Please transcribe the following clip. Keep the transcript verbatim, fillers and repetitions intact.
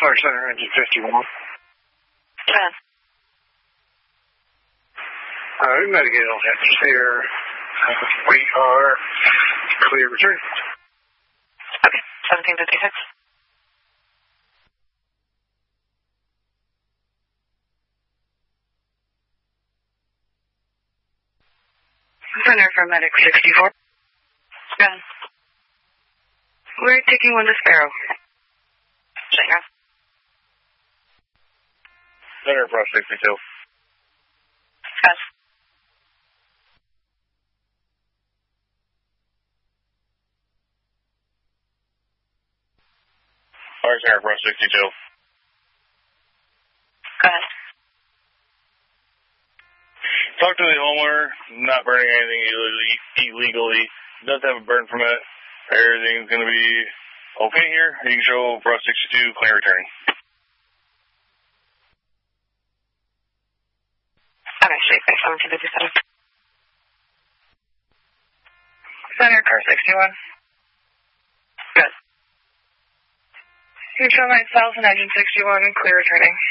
Fire Center, engine fifty-one. ten. Alright, Medicaid on atmosphere. We are clear return. Okay, seventeen fifty-six. Center for Medic sixty-four. Go ahead. We're taking one to Sparrow. Check out. Center for sixty-two. Yes. Fire Center for sixty-two. Go ahead. Talk to the homeowner, not burning anything illegally. illegally. Doesn't have a burn permit. Everything's going to be okay here. You can show Brush sixty-two, clear returning. Okay, straight back seventeen fifty-seven. Center car sixty-one. Good. You show nine thousand, engine sixty-one, clear returning.